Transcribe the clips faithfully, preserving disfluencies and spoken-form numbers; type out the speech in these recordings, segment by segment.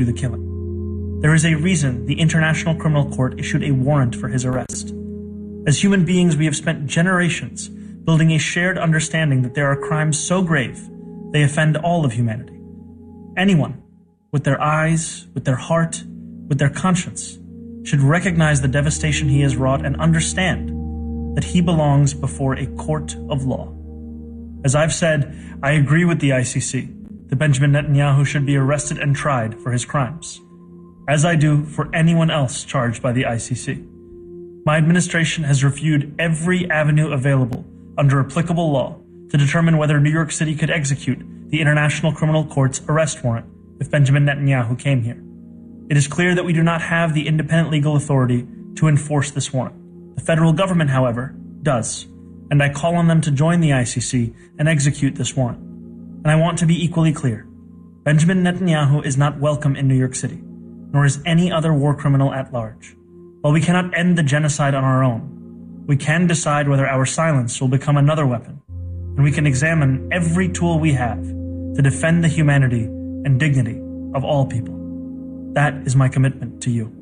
do the killing. There is a reason the International Criminal Court issued a warrant for his arrest. As human beings, we have spent generations building a shared understanding that there are crimes so grave they offend all of humanity. Anyone, with their eyes, with their heart, with their conscience, should recognize the devastation he has wrought and understand that he belongs before a court of law. As I've said, I agree with the I C C that Benjamin Netanyahu should be arrested and tried for his crimes, as I do for anyone else charged by the I C C. My administration has reviewed every avenue available under applicable law to determine whether New York City could execute the International Criminal Court's arrest warrant if Benjamin Netanyahu came here. It is clear that we do not have the independent legal authority to enforce this warrant. The federal government, however, does, and I call on them to join the I C C and execute this warrant. And I want to be equally clear. Benjamin Netanyahu is not welcome in New York City, nor is any other war criminal at large. While we cannot end the genocide on our own, we can decide whether our silence will become another weapon, and we can examine every tool we have to defend the humanity and dignity of all people. That is my commitment to you.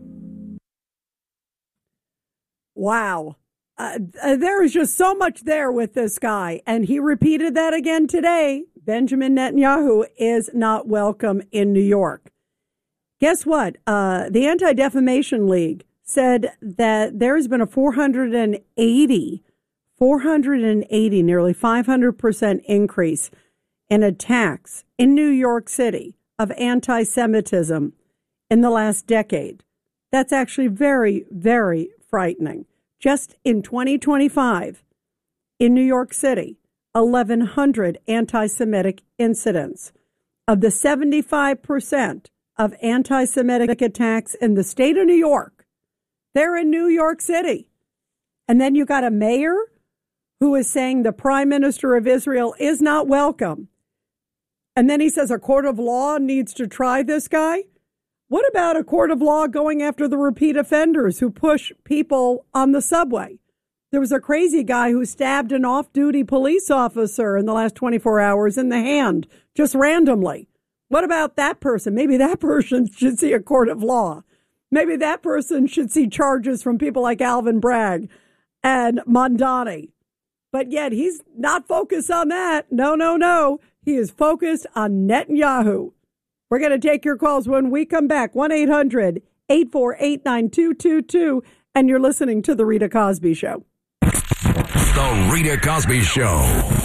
Wow. Uh, uh, there is just so much there with this guy, and he repeated that again today. Benjamin Netanyahu is not welcome in New York. Guess what? Uh, the Anti-Defamation League said that there has been a four hundred eighty, four hundred eighty, nearly five hundred percent increase in attacks in New York City of anti-Semitism in the last decade. That's actually very, very frightening. Just in twenty twenty-five, in New York City, eleven hundred anti-Semitic incidents. Of the seventy-five percent of anti-Semitic attacks in the state of New York, they're in New York City. And then you got a mayor who is saying the prime minister of Israel is not welcome. And then he says a court of law needs to try this guy. What about a court of law going after the repeat offenders who push people on the subway? There was a crazy guy who stabbed an off-duty police officer in the last twenty-four hours in the hand, just randomly. What about that person? Maybe that person should see a court of law. Maybe that person should see charges from people like Alvin Bragg and Mondani. But yet he's not focused on that. No, no, no. He is focused on Netanyahu. We're going to take your calls when we come back. one eight hundred eight four eight nine two two two. And you're listening to The Rita Cosby Show. The Rita Cosby Show.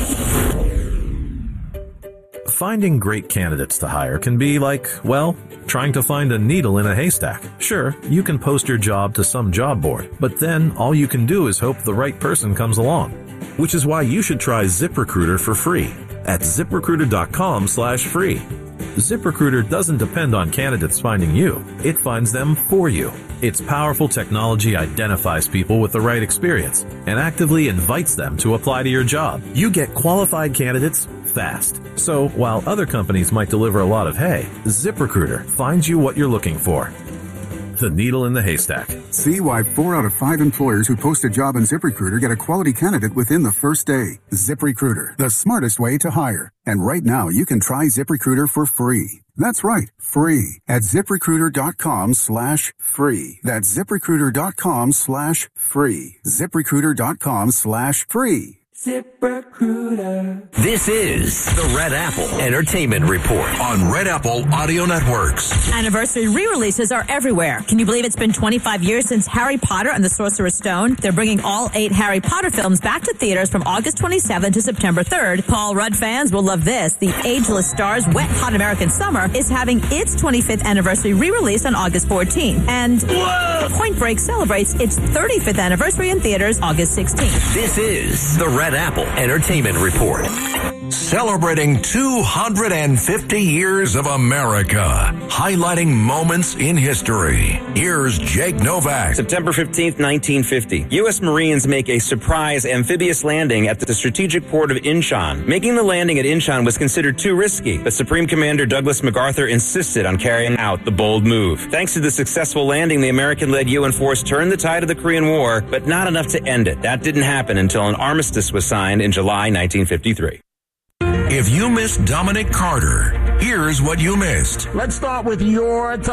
Finding great candidates to hire can be like, well, trying to find a needle in a haystack. Sure, you can post your job to some job board, but then all you can do is hope the right person comes along. Which is why you should try ZipRecruiter for free at ZipRecruiter.com slash free. ZipRecruiter doesn't depend on candidates finding you. It finds them for you. Its powerful technology identifies people with the right experience and actively invites them to apply to your job. You get qualified candidates fast. So while other companies might deliver a lot of hay, ZipRecruiter finds you what you're looking for. The needle in the haystack. See why four out of five employers who post a job on ZipRecruiter get a quality candidate within the first day. ZipRecruiter, the smartest way to hire. And right now, you can try ZipRecruiter for free. That's right, free at ZipRecruiter.com slash free. That's ZipRecruiter.com slash free. ZipRecruiter.com slash free. ZipRecruiter. This is the Red Apple Entertainment Report on Red Apple Audio Networks. Anniversary re-releases are everywhere. Can you believe it's been twenty-five years since Harry Potter and the Sorcerer's Stone? They're bringing all eight Harry Potter films back to theaters from August twenty-seventh to September third. Paul Rudd fans will love this. The Ageless Stars Wet Hot American Summer is having its twenty-fifth anniversary re-release on August fourteenth. And whoa, Point Break celebrates its thirty-fifth anniversary in theaters August sixteenth. This is the Red Apple Entertainment Report. Celebrating two hundred fifty years of America. Highlighting moments in history. Here's Jake Novak. September fifteenth, nineteen fifty. U S Marines make a surprise amphibious landing at the strategic port of Incheon. Making the landing at Incheon was considered too risky, but Supreme Commander Douglas MacArthur insisted on carrying out the bold move. Thanks to the successful landing, the American-led U N force turned the tide of the Korean War, but not enough to end it. That didn't happen until an armistice was signed in July nineteen fifty-three. If you miss Dominic Carter, Here's what you missed. Let's start with your